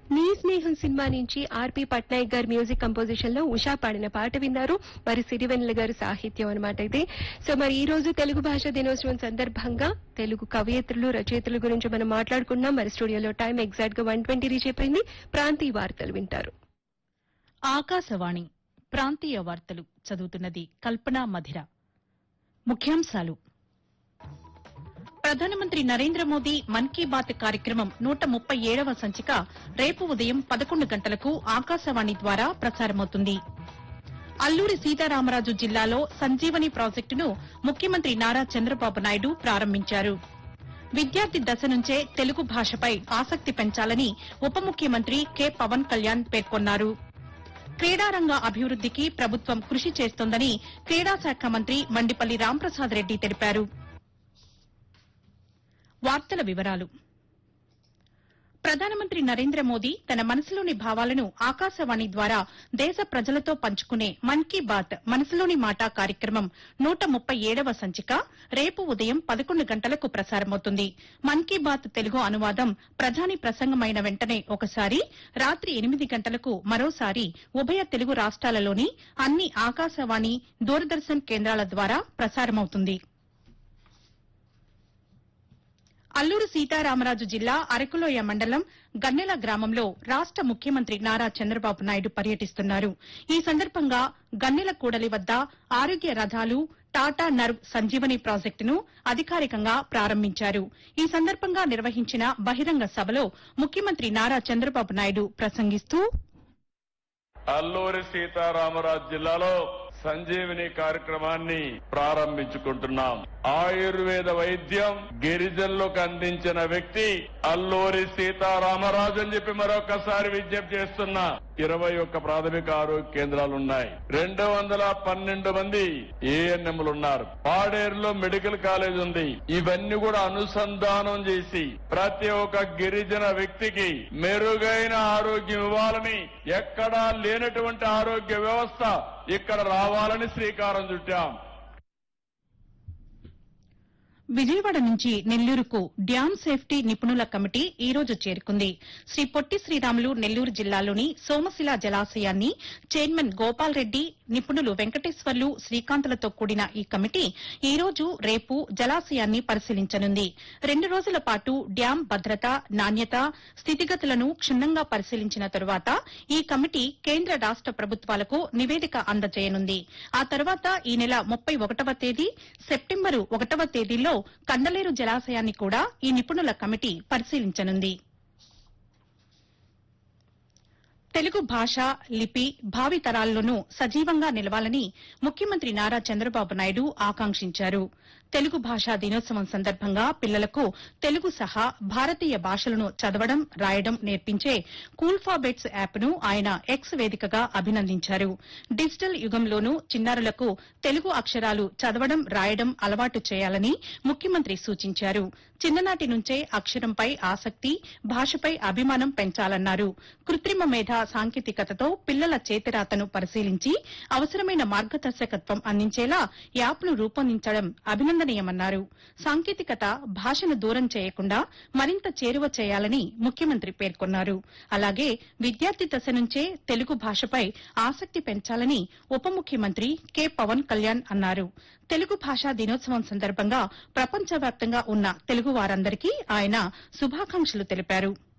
నీ స్నేహం సినిమా నుంచి ఆర్పి పట్నాయక్ గారి మ్యూజిక్ కంపోజిషన్ లో ఉషా పాడిన పాట విన్నారు. మరి సిరివెన్నెల గారి సాహిత్యం అన్నమాట అయితే. సో మరి ఈ రోజు తెలుగు భాషా దినోత్సవం సందర్భంగా తెలుగు కవయిత్రులు రచయితల గురించి మనం మాట్లాడుకున్నాం. మరి స్టూడియోలో టైం ఎగ్జాక్ట్ గా 1:20 రీచ్ అయిపోయింది. ప్రాంతీయ వార్తలు వింటారు. ఆకాశవాణి ప్రాంతీయ వార్తలు చదువుతున్నది కల్పనా మధిర. ముఖ్యాంశాలు: ప్రధానమంత్రి నరేంద్ర మోదీ మన్ కీ బాత్ కార్యక్రమం 137వ సంచిక రేపు ఉదయం 11 గంటలకు ఆకాశవాణి ద్వారా ప్రసారమవుతుంది. అల్లూరి సీతారామరాజు జిల్లాలో సంజీవని ప్రాజెక్టును ముఖ్యమంత్రి నారా చంద్రబాబు నాయుడు ప్రారంభించారు. విద్యార్థి దశ నుంచే తెలుగు భాషపై ఆసక్తి పెంచాలని ఉప ముఖ్యమంత్రి కె పవన్ కళ్యాణ్ పేర్కొన్నారు. క్రీడారంగ అభివృద్దికి ప్రభుత్వం కృషి చేస్తోందని క్రీడా శాఖ మంత్రి మండిపల్లి రాంప్రసాద్ రెడ్డి తెలిపారు. వార్తల వివరాలు: ప్రధానమంత్రి నరేంద్ర మోదీ తన మనసులోని భావాలను ఆకాశవాణి ద్వారా దేశ ప్రజలతో పంచుకునే మన్ కీ బాత్ మనసులోని మాట కార్యక్రమం 137వ సంచిక రేపు ఉదయం 11 గంటలకు ప్రసారమవుతుంది. మన్ కీ బాత్ తెలుగు అనువాదం ప్రధాని ప్రసంగమైన వెంటనే ఒకసారి, రాత్రి 8 గంటలకు మరోసారి ఉభయ తెలుగు రాష్ట్రాలలోని అన్ని ఆకాశవాణి, దూరదర్శన్ కేంద్రాల ద్వారా ప్రసారమవుతుంది. అల్లూరు సీతారామరాజు జిల్లా అరకులోయ మండలం గన్నెల గ్రామంలో రాష్ట ముఖ్యమంత్రి నారా చంద్రబాబు నాయుడు పర్యటిస్తున్నారు. ఈ సందర్భంగా గన్నెల కూడలి వద్ద ఆరోగ్య రథాలు, టాటా నర్వ్ సంజీవని ప్రాజెక్టును అధికారికంగా ప్రారంభించారు. ఈ సందర్భంగా నిర్వహించిన బహిరంగ సభలో ముఖ్యమంత్రి నారా చంద్రబాబు నాయుడు ప్రసంగిస్తూ, అల్లూరి సీతారామరాజు జిల్లాలో సంజీవిని కార్యక్రమాన్ని ప్రారంభించుకుంటున్నాం. ఆయుర్వేద వైద్యం గిరిజనులకు అందించిన వ్యక్తి అల్లూరి సీతారామరాజు అని చెప్పి మరొకసారి విజ్ఞప్తి చేస్తున్నా. 21 ప్రాథమిక ఆరోగ్య కేంద్రాలున్నాయి. 212 మంది ఏఎన్ఎంలున్నారు. పాడేరులో మెడికల్ కాలేజ్ ఉంది. ఇవన్నీ కూడా అనుసంధానం చేసి ప్రతి ఒక్క గిరిజన వ్యక్తికి మెరుగైన ఆరోగ్యం ఇవ్వాలని, ఎక్కడా లేనటువంటి ఆరోగ్య వ్యవస్థ ఇక్కడ రావాలని శ్రీకారం చుట్టాం. విజయవాడ నుంచి నెల్లూరుకు డ్యాం సేఫ్టీ నిపుణుల కమిటీ ఈ రోజు చేరుకుంది. శ్రీ పొట్టి శ్రీరాములు నెల్లూరు జిల్లాలోని సోమశిల జలాశయాన్ని చైర్మన్ గోపాల్ రెడ్డి, నిపుణులు వెంకటేశ్వర్లు, శ్రీకాంత్లతో కూడిన ఈ కమిటీ ఈ రోజు, రేపు జలాశయాన్ని పరిశీలించనుంది. 2 రోజుల పాటు డ్యాం భద్రత, నాణ్యత, స్థితిగతులను క్షుణ్ణంగా పరిశీలించిన తరువాత ఈ కమిటీ కేంద్ర రాష్ట ప్రభుత్వాలకు నివేదిక అందజేయనుంది. ఆ తర్వాత ఈ నెల 31వ తేదీ, సెప్టెంబరు 1వ తేదీల్లో కండలేరు జలాశయాన్ని కూడా ఈ నిపుణుల కమిటీ పరిశీలించనుంది. తెలుగు భాష, లిపి భావితరాల్లోనూ సజీవంగా నిలవాలని ముఖ్యమంత్రి నారా చంద్రబాబు నాయుడు ఆకాంక్షించారు. తెలుగు భాషా దినోత్సవం సందర్భంగా పిల్లలకు తెలుగు సహా భారతీయ భాషలను చదవడం, రాయడం నేర్పించే కూల్ఫాబెట్స్ యాప్ను ఆయన ఎక్స్ వేదికగా అభినందించారు. డిజిటల్ యుగంలోనూ చిన్నారులకు తెలుగు అక్షరాలు చదవడం, రాయడం అలవాటు చేయాలని ముఖ్యమంత్రి సూచించారు. చిన్ననాటి నుంచే అక్షరంపై ఆసక్తి, భాషపై అభిమానం పెంచాలన్నారు. కృత్రిమ మేధ సాంకేతికతతో పిల్లల చేతిరాతను పరిశీలించి అవసరమైన మార్గదర్శకత్వం అందించేలా యాప్ను రూపొందించడం అభినందనీయమన్నారు. సాంకేతికత భాషను దూరం చేయకుండా మరింత చేరువ చేయాలని ముఖ్యమంత్రి పేర్కొన్నారు. అలాగే విద్యార్థి దశ నుంచే తెలుగు భాషపై ఆసక్తి పెంచాలని ఉప ముఖ్యమంత్రి కె పవన్ కళ్యాణ్ అన్నారు. తెలుగు భాషా దినోత్సవం సందర్భంగా ప్రపంచవ్యాప్తంగా ఉన్న తెలుగు వారందరికీ ఆయన శుభాకాంక్షలు తెలిపారు.